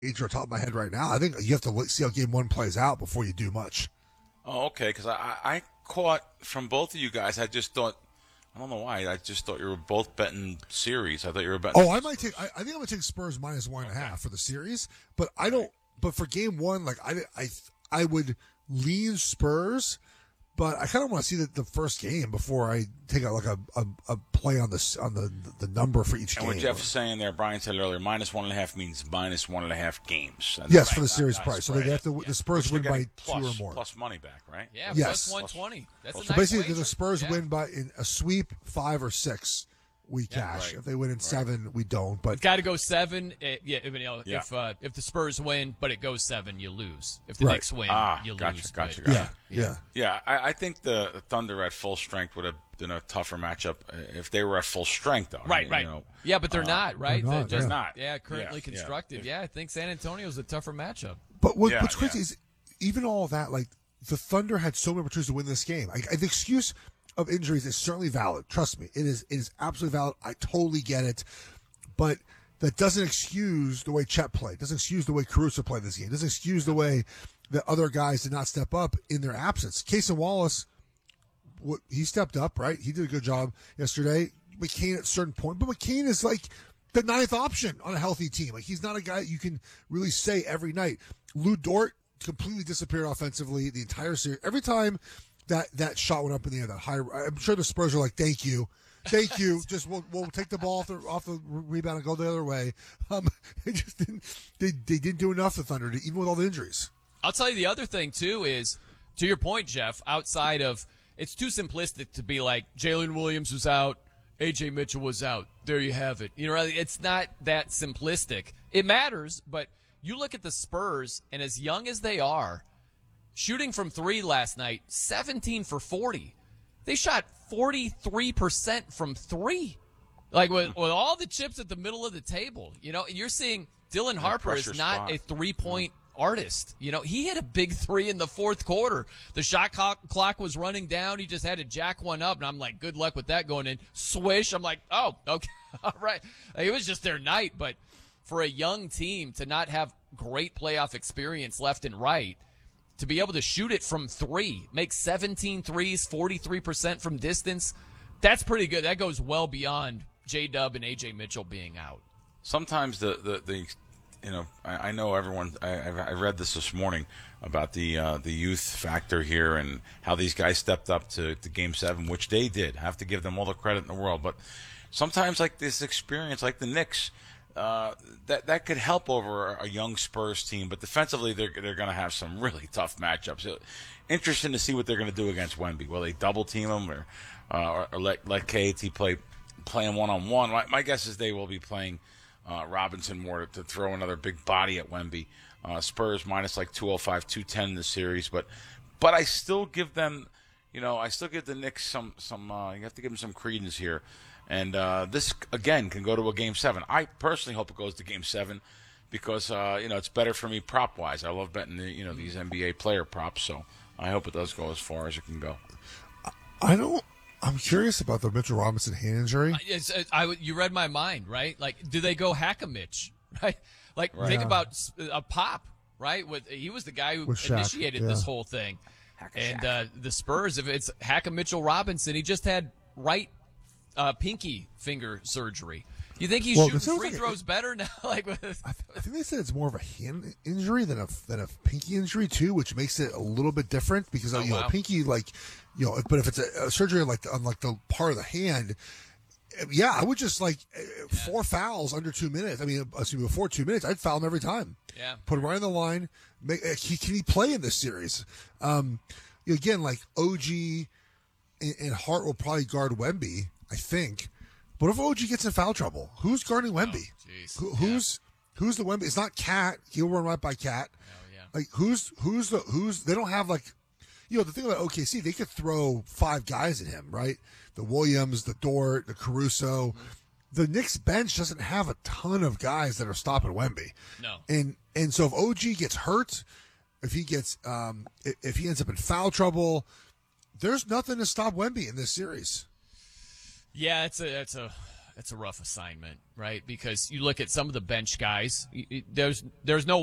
off the top of my head right now. I think you have to see how game one plays out before you do much. Oh, okay. Because I caught from both of you guys. I just thought, I don't know why. I just thought you were both betting series. I thought you were betting. Oh, I might take. I think I'm gonna take Spurs minus 1.5 for the series, but I don't. But for game one, like I would lean Spurs, but I kind of want to see the first game before I take like a play on the number for each and game. what Jeff was saying there, Brian said earlier, minus 1.5 means minus 1.5 games. Yes, for the series price. So they have to. Yeah. The Spurs win by plus, 2 or more. Plus money back, right? Yeah, yes. plus 120. That's a so nice basically, wager. if the Spurs win by in a sweep 5 or 6, we cash. Right. If they win in 7, we don't. But got to go 7. If the Spurs win, but it goes 7, you lose. If the Knicks win, you lose. Gotcha. Yeah. I think the Thunder at full strength would have been a tougher matchup if they were at full strength, though. Right. You know, yeah, but they're not, right? They're not. Yeah, currently constructed. Yeah, I think San Antonio's a tougher matchup. But what's crazy is even all of that, like the Thunder had so many opportunities to win this game. The excuse of injuries is certainly valid. Trust me, it is absolutely valid. I totally get it, but that doesn't excuse the way Chet played. Doesn't excuse the way Caruso played this game. Doesn't excuse the way that other guys did not step up in their absence. Cason Wallace, he stepped up, right? He did a good job yesterday. McCain at a certain point, but McCain is like the 9th option on a healthy team. Like he's not a guy you can really say every night. Lou Dort completely disappeared offensively the entire series. Every time that shot went up in the air, that high, I'm sure the Spurs are like, thank you. Just we'll take the ball off the rebound and go the other way. They just didn't. They didn't do enough. The Thunder, even with all the injuries. I'll tell you the other thing too is, to your point, Jeff. Outside of, it's too simplistic to be like Jalen Williams was out, AJ Mitchell was out. There you have it. You know, it's not that simplistic. It matters, but you look at the Spurs, and as young as they are, shooting from 3 last night, 17 for 40. They shot 43% from 3. Like with all the chips at the middle of the table, you know, and you're seeing Dylan Harper is not a 3-point artist. You know, he hit a big 3 in the fourth quarter. The shot clock was running down. He just had to jack one up, and I'm like, good luck with that going in. Swish. I'm like, oh, okay, all right. It was just their night, but for a young team to not have great playoff experience left and right, to be able to shoot it from 3, make 17 threes, 43% from distance, that's pretty good. That goes well beyond J-Dub and A.J. Mitchell being out. Sometimes I know everyone. I read this morning about the youth factor here and how these guys stepped up to Game 7, which they did. I have to give them all the credit in the world. But sometimes, like this experience, like the Knicks, that could help over a young Spurs team. But defensively, they're going to have some really tough matchups. Interesting to see what they're going to do against Wemby. Will they double team him or let KAT play him one-on-one? My guess is they will be playing Robinson more to throw another big body at Wemby. Spurs minus like 205, 210 in the series, but I still give them, I still give the Knicks some. You have to give them some credence here, and this again can go to a Game 7. I personally hope it goes to Game 7 because it's better for me prop wise. I love betting these NBA player props, so I hope it does go as far as it can go. I'm curious about the Mitchell Robinson hand injury. You read my mind, right? Like, do they go Hack-a-Mitch, right? Like, think about a Pop, right? He was the guy who initiated this whole thing. And the Spurs, if it's Hack-a-Mitchell Robinson, he just had right pinky finger surgery. You think he's shooting free throws better now? I think they said it's more of a hand injury than a pinky injury too, which makes it a little bit different because pinky but if it's a surgery on the part of the hand, I would just 4 fouls under 2 minutes. I mean, before 2 minutes, I'd foul him every time. Yeah, put him right on the line. Can he play in this series? Again, like OG and Hart will probably guard Wemby, I think. What if OG gets in foul trouble? Who's guarding Wemby? Who's the Wemby? It's not Cat. He'll run right by Cat. Oh, yeah. Like who's they don't have the thing about OKC, they could throw 5 guys at him, right? The Williams, the Dort, the Caruso. Mm-hmm. The Knicks bench doesn't have a ton of guys that are stopping Wemby. No. And so if OG gets hurt, if he gets if he ends up in foul trouble, there's nothing to stop Wemby in this series. Yeah, it's a It's a rough assignment, right? Because you look at some of the bench guys. There's no